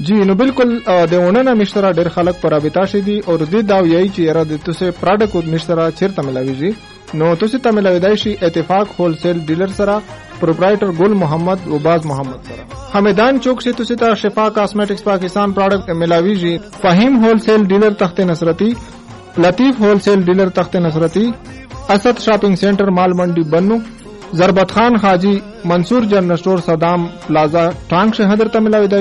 جی نو بالکل د اوننه مشترا ډیر خلک پر رابطه شي دي او د دا ویي چې را د تاسو پروډکټ مشترا چیرته ملاويږي نو تاسو ته ملاوي شي اتفاق هول سیل ډیلر سره پروپرایټر ګل محمد او باز محمد سره حمیدان چوک سے تاسو ته شفا کاسمیټکس پاکستان پروډکټ ملاويږي فهیم هول سیل ډیلر تخت نصرتی لطیف هول سیل ډیلر تخت نصرتی اسد شاپنگ سینټر مال منډي بنو ضربت خان حاجی منصور جنرل سٹور صدام پلازا ټانک شهر ته ملاوي